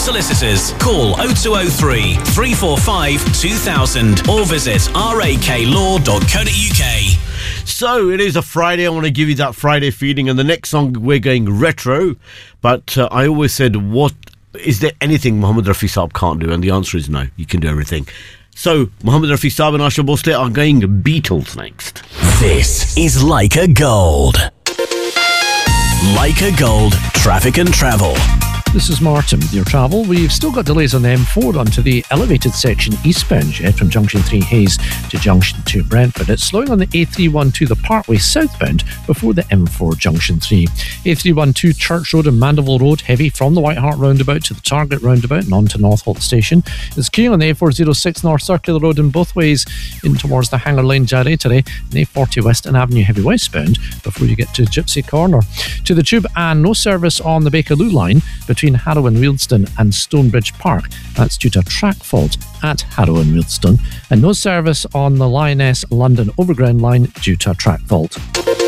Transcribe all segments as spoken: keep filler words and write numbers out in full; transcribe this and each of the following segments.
Solicitors. Call oh two oh three, three four five, two thousand or visit r a k law dot co dot u k. So, it is a Friday. I want to give you that Friday feeling. And the next song, we're going retro. But uh, I always said, what is there anything Mohammed Rafi Saab can't do? And the answer is no. You can do everything. So, Mohammed Rafi Saab and Asha Bhosle are going Beatles next. This is Leica Gold. Leica Gold, traffic and travel. This is Martin with your travel. We've still got delays on the M four onto the elevated section eastbound yet from Junction three Hayes to Junction two Brentford. It's slowing on the A three twelve the Parkway southbound before the M four Junction three. A three twelve Church Road and Mandeville Road heavy from the White Hart roundabout to the Target roundabout and on to Northolt Station. It's clear on the A four oh six North Circular Road in both ways in towards the Hanger Lane Jarry today and A forty West and Avenue heavy westbound before you get to Gypsy Corner. To the Tube and no service on the Bakerloo line between Harrow and Wealdstone and Stonebridge Park. That's due to track fault at Harrow and Wealdstone. And no service on the Lioness London Overground line due to a track fault.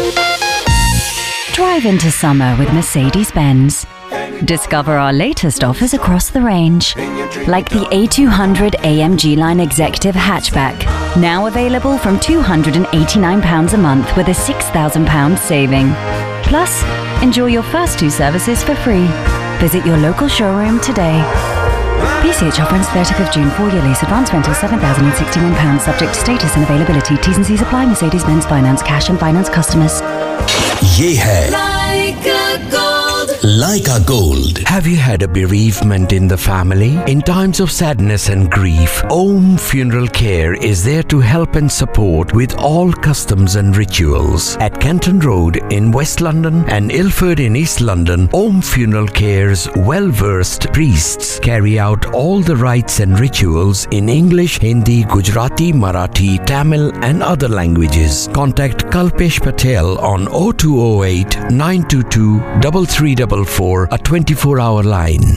Drive into summer with Mercedes-Benz. Discover our latest offers across the range, like the A two hundred A M G Line Executive Hatchback, now available from two hundred eighty-nine pounds a month with a six thousand pounds saving. Plus, enjoy your first two services for free. Visit your local showroom today. P C H offer ends thirtieth of June. Four-year lease. Advance rental seven thousand sixty-one pounds. Subject to status and availability. T's and C's apply. Mercedes-Benz Finance. Cash and finance customers. Ye hai Leica Gold. Leica Gold. Have you had a bereavement in the family? In times of sadness and grief, Om Funeral Care is there to help and support with all customs and rituals. At Kenton Road in West London and Ilford in East London, Om Funeral Care's well-versed priests carry out all the rites and rituals in English, Hindi, Gujarati, Marathi, Tamil and other languages. Contact Kalpesh Patel on oh two oh eight, nine two two, three three four four, a twenty-four hour line.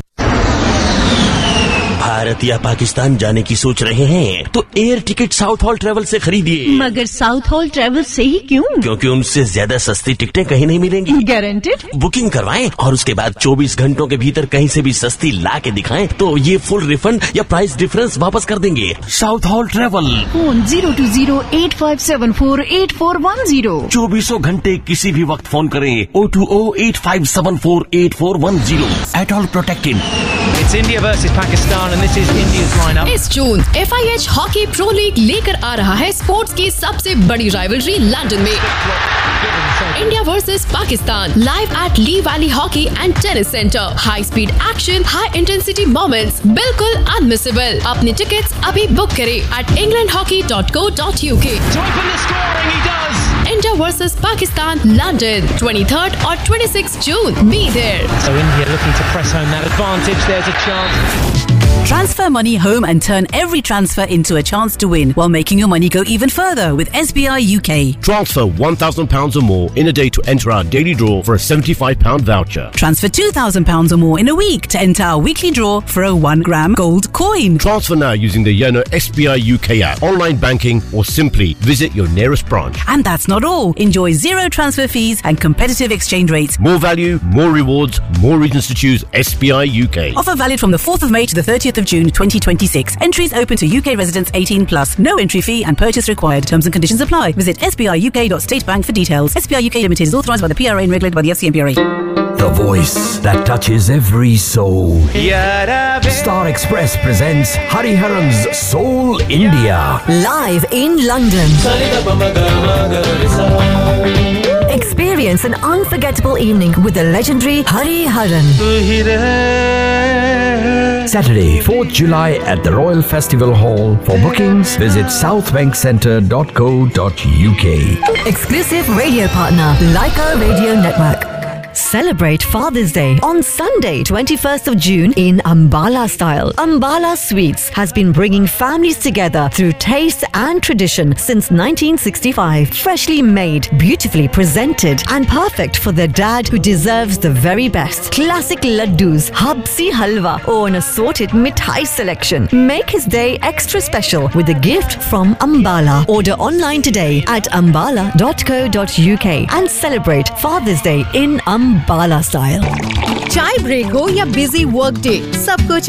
Bharat या पाकिस्तान जाने की सोच रहे हैं तो air ticket south hall travel से खरीदिए। मगर साउथ हॉल ट्रेवल से ही क्यों? क्योंकि उनसे ज्यादा सस्ती टिकटें कहीं नहीं मिलेंगी। गारंटेड? बुकिंग करवाएं और उसके बाद चौबीस घंटों के भीतर कहीं से भी सस्ती ला के दिखाएं तो ये फुल रिफंड या प्राइस डिफरेंस वापस कर देंगे। South hall travel. Phone zero to zero eight five seven four eight four one zero. चौबीसों घंटे किसी भी वक्त फोन करें O two O eight five seven four eight four one zero. At all protected. It's India versus Pakistan and this is India's lineup. इस जून F I H hockey pro league लेकर आ रहा है स्पोर्ट्स की सबसे बड़ी rivalry London में। India versus Pakistan live at Lee valley hockey and tennis centre. High speed action, high intensity moments, बिल्कुल unmissable. अपने टिकट्स अभी बुक करें eight england hockey dot co dot u k. India versus Pakistan, London, twenty-third or twenty-sixth June. Be there. So India looking to press home that advantage. There's a chance. Transfer money home and turn every transfer into a chance to win while making your money go even further with S B I U K. Transfer one thousand pounds or more in a day to enter our daily draw for a seventy-five pound voucher. Transfer two thousand pounds or more in a week to enter our weekly draw for a one gram gold coin. Transfer now using the Yono S B I U K app, online banking or simply visit your nearest branch. And that's not all. Enjoy zero transfer fees and competitive exchange rates. More value, more rewards, more reasons to choose S B I U K. Offer valid from the fourth of May to the thirtieth of June twenty twenty-six. Entries open to U K residents eighteen plus. No entry fee and purchase required. Terms and conditions apply. Visit s b i u k dot state bank for details. S B I U K Limited is authorised by the P R A and regulated by the F C M P R A. The voice that touches every soul. Star Express presents Hariharan's Soul India. Live in London. Experience an unforgettable evening with the legendary Hariharan. Saturday, fourth July at the Royal Festival Hall. For bookings, visit southbankcentre dot co dot u k. Exclusive radio partner, Leica Radio Network. Celebrate Father's Day on Sunday, twenty-first of June in Ambala style. Ambala Sweets has been bringing families together through taste and tradition since nineteen sixty-five. Freshly made, beautifully presented and perfect for the dad who deserves the very best. Classic laddus, habsi halwa or an assorted mithai selection. Make his day extra special with a gift from Ambala. Order online today at ambala dot co dot u k and celebrate Father's Day in Ambala style. चाय break हो या busy work day, सब कुछ